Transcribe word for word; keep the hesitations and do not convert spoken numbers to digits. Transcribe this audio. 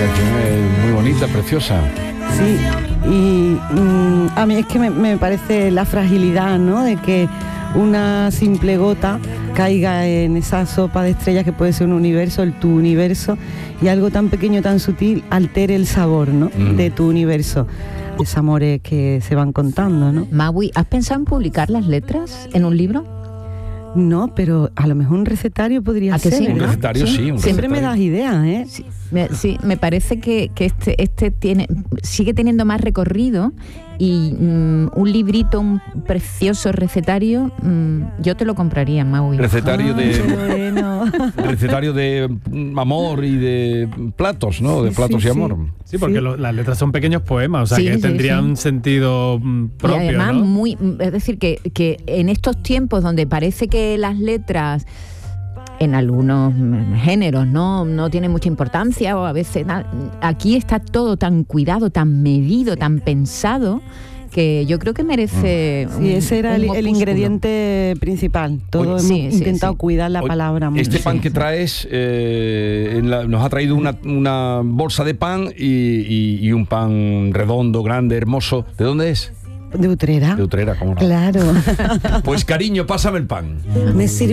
canción es muy bonita, preciosa. Sí, y mm, a mí es que me, me parece la fragilidad, ¿no? De que una simple gota caiga en esa sopa de estrellas que puede ser un universo, el tu universo, y algo tan pequeño, tan sutil, altere el sabor, ¿no? Mm. De tu universo. Desamores que se van contando, ¿no? Maui, ¿has pensado en publicar las letras en un libro? No, pero a lo mejor un recetario podría ser, sí? Un recetario, sí. Un Siempre recetario. me das ideas, ¿eh? Sí, me, sí, me parece que, que este, este tiene, sigue teniendo más recorrido y um, un librito, un precioso recetario, um, yo te lo compraría, Maui. Recetario Ay, de qué bueno. recetario de amor y de platos, ¿no? De Sí, platos sí, y amor. Sí, porque Sí. Lo, las letras son pequeños poemas, o sea Sí, que sí, tendrían sí. sentido mm, propio, y además, ¿no? muy, es decir, que, que en estos tiempos donde parece que las letras en algunos géneros no, no tienen mucha importancia o a veces nada, aquí está todo tan cuidado, tan medido, tan pensado, que yo creo que merece Sí, un, ese era un el, el opúsculo. ingrediente principal. Todo Oye, hemos sí, sí, intentado sí. cuidar la Oye, palabra. Este mucho. pan que traes eh, en la- nos ha traído una, una bolsa de pan y, y- y un pan redondo, grande, hermoso. ¿De dónde es? De Utrera. De Utrera, ¿cómo no? Claro. Pues cariño, pásame el pan. Me sirve